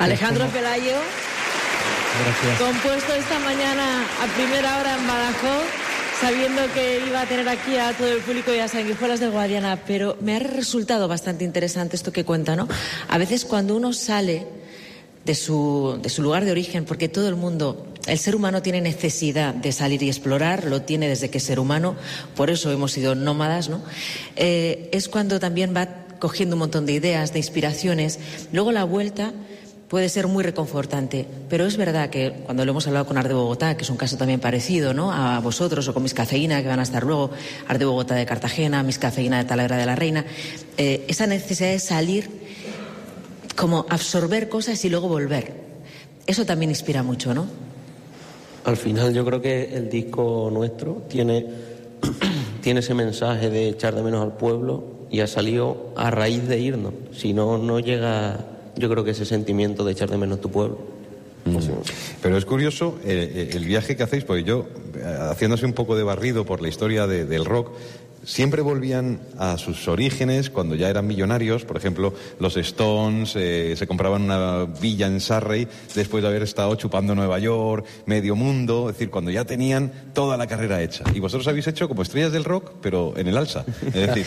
Alejandro Pelayo, gracias. Compuesto esta mañana a primera hora en Badajoz, sabiendo que iba a tener aquí a todo el público y a sanguijuelas del Guadiana, pero me ha resultado bastante interesante esto que cuenta, ¿no? A veces cuando uno sale de su lugar de origen, porque todo el mundo, el ser humano tiene necesidad de salir y explorar, lo tiene desde que es ser humano, por eso hemos sido nómadas, ¿no? Es cuando también va cogiendo un montón de ideas, de inspiraciones. Luego la vuelta puede ser muy reconfortante, pero es verdad que cuando lo hemos hablado con Art de Bogotá, que es un caso también parecido, ¿no?, a vosotros, o con Miss Cafeína, que van a estar luego, Art de Bogotá de Cartagena, Miss Cafeína de Talavera de la Reina, esa necesidad de salir, como absorber cosas y luego volver. Eso también inspira mucho, ¿no? Al final yo creo que el disco nuestro tiene ese mensaje de echar de menos al pueblo y ha salido a raíz de irnos. Si no, no llega, yo creo que ese sentimiento de echar de menos tu pueblo. Pero es curioso el viaje que hacéis, porque yo, haciéndose un poco de barrido por la historia del rock, siempre volvían a sus orígenes cuando ya eran millonarios. Por ejemplo, los Stones se compraban una villa en Surrey después de haber estado chupando en Nueva York, medio mundo, es decir, cuando ya tenían toda la carrera hecha. Y vosotros habéis hecho como estrellas del rock, pero en el alza. Es decir,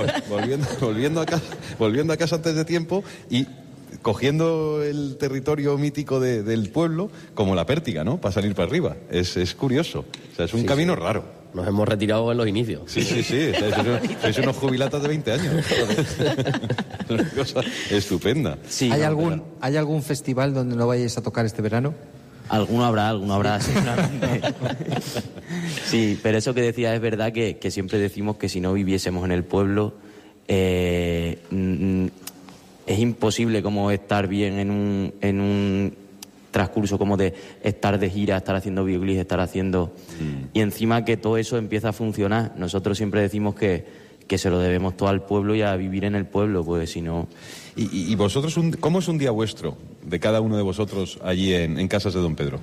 volviendo a casa antes de tiempo y cogiendo el territorio mítico del pueblo como la pértiga, ¿no?, para salir para arriba. Es curioso. O sea, es un camino raro. Nos hemos retirado en los inicios. Sí. Sois unos jubilatos de 20 años. Es una cosa estupenda. Sí, ¿Hay algún festival donde no vayáis a tocar este verano? Alguno habrá, seguramente. Sí, pero eso que decías es verdad que siempre decimos que si no viviésemos en el pueblo, es imposible como estar bien en un transcurso como de estar de gira, estar haciendo videoclips, estar haciendo... Y encima que todo eso empieza a funcionar. Nosotros siempre decimos que se lo debemos todo al pueblo y a vivir en el pueblo, pues si no... ¿Y vosotros, cómo es un día vuestro, de cada uno de vosotros, allí en Casas de Don Pedro?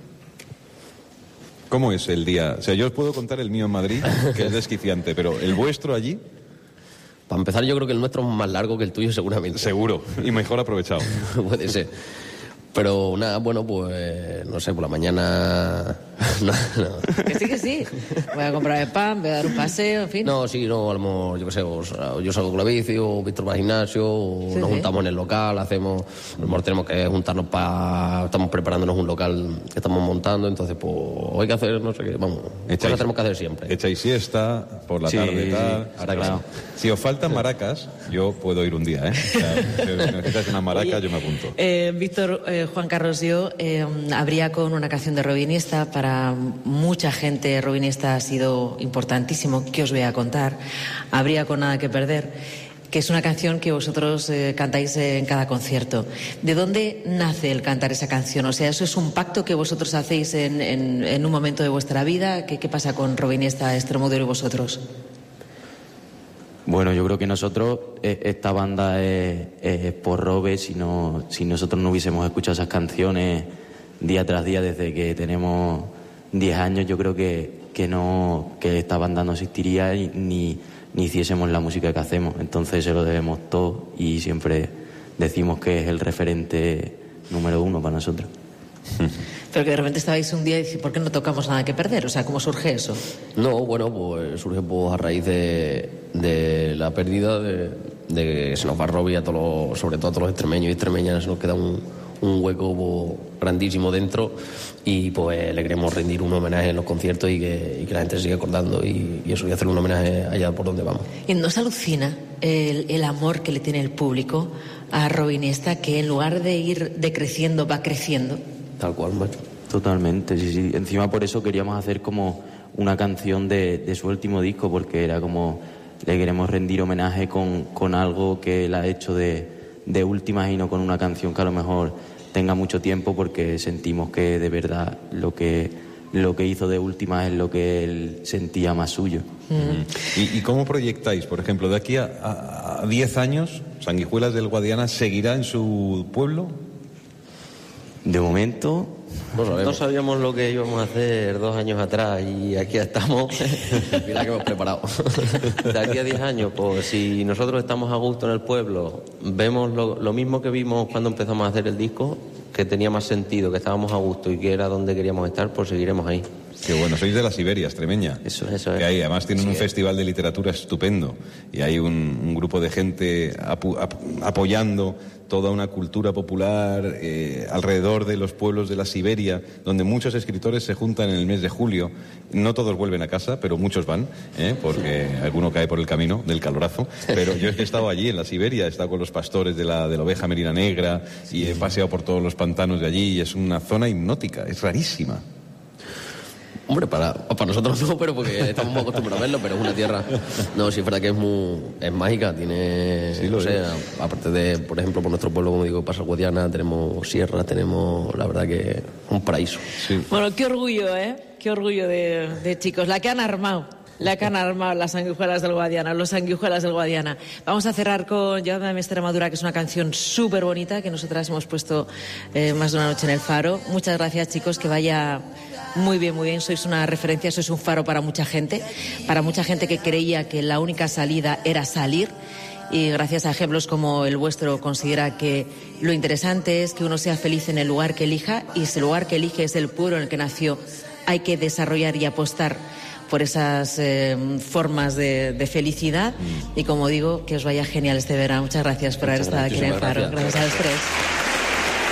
¿Cómo es el día? O sea, yo os puedo contar el mío en Madrid, que es desquiciante, pero ¿el vuestro allí? Para empezar, yo creo que el nuestro es más largo que el tuyo, seguramente. Seguro, y mejor aprovechado. Puede ser. Pero nada, bueno, pues no sé, por la mañana... no. Que sí. Voy a comprar el pan, voy a dar un paseo, en fin. No, sí, no, yo qué sé, yo salgo con la bici, o Víctor va al gimnasio, o nos juntamos en el local, a lo mejor tenemos que juntarnos estamos preparándonos un local que estamos montando, entonces pues hay que hacer, no sé qué, vamos, cosas tenemos que hacer siempre. Echáis siesta, por la tarde, tal... Ahora claro. Si os faltan maracas, yo puedo ir un día, ¿eh? O sea, si necesitas una maraca, yo me apunto. Víctor, Juan Carlos, yo habría con una canción de Robinista. Para mucha gente Robinista ha sido importantísimo. ¿Qué os voy a contar? Habría con Nada que perder, que es una canción que vosotros cantáis en cada concierto. ¿De dónde nace el cantar esa canción? O sea, ¿eso es un pacto que vosotros hacéis en un momento de vuestra vida? ¿Qué pasa con Robinista, Extremoduro y vosotros? Bueno, yo creo que nosotros, esta banda es por Robe. Si nosotros no hubiésemos escuchado esas canciones día tras día desde que tenemos 10 años, yo creo que esta banda no existiría ni hiciésemos la música que hacemos. Entonces se lo debemos todo y siempre decimos que es el referente número 1 para nosotros. Pero que de repente estabais un día y decís, ¿por qué no tocamos Nada que perder? O sea, ¿cómo surge eso? No, bueno, pues surge a raíz de la pérdida de que se nos va Robbie, sobre todo a todos los extremeños y extremeñas, se nos queda un hueco grandísimo dentro y pues le queremos rendir un homenaje en los conciertos y que la gente se siga acordando y eso, y hacer un homenaje allá por donde vamos. ¿Y nos alucina el amor que le tiene el público a Robinista, que en lugar de ir decreciendo va creciendo? Tal cual, macho. Totalmente, sí. Encima por eso queríamos hacer como una canción de su último disco, porque era como le queremos rendir homenaje con algo que él ha hecho de últimas y no con una canción que a lo mejor tenga mucho tiempo, porque sentimos que de verdad lo que hizo de últimas es lo que él sentía más suyo. ¿Y cómo proyectáis, por ejemplo, de aquí a 10 años, Sanguijuelas del Guadiana seguirá en su pueblo? De momento no sabíamos lo que íbamos a hacer 2 años atrás y aquí estamos. Mira que hemos preparado. De aquí a 10 años, pues si nosotros estamos a gusto en el pueblo, vemos lo mismo que vimos cuando empezamos a hacer el disco, que tenía más sentido, que estábamos a gusto y que era donde queríamos estar, pues seguiremos ahí. Qué bueno, sois de la Siberia, extremeña. Eso es. Que ahí, además tienen un festival de literatura estupendo y hay un grupo de gente apoyando toda una cultura popular alrededor de los pueblos de la Siberia, donde muchos escritores se juntan en el mes de julio. No todos vuelven a casa, pero muchos van, porque alguno cae por el camino del calorazo. Pero yo he estado allí en la Siberia, he estado con los pastores de la oveja merina negra y he paseado por todos los pantanos de allí y es una zona hipnótica, es rarísima. Hombre, para nosotros no, pero porque estamos muy acostumbrados a verlo, pero es una tierra... No, sí es verdad que es mágica, tiene... Sí, aparte de, por ejemplo, por nuestro pueblo, como digo, pasa Guadiana, tenemos sierras, tenemos, la verdad que un paraíso. Sí. Bueno, qué orgullo, qué orgullo de chicos, la que han armado las sanguijuelas del Guadiana, los sanguijuelas del Guadiana. Vamos a cerrar con Llévame a Extremadura, que es una canción súper bonita que nosotras hemos puesto más de una noche en el Faro. Muchas gracias, chicos, que vaya muy bien, sois una referencia, sois un faro para mucha gente que creía que la única salida era salir. Y gracias a ejemplos como el vuestro considera que lo interesante es que uno sea feliz en el lugar que elija, y si el lugar que elige es el pueblo en el que nació, hay que desarrollar y apostar por esas formas de felicidad. Y como digo, que os vaya genial este verano. Muchas gracias por haber estado aquí en el Faro. Gracias a los tres.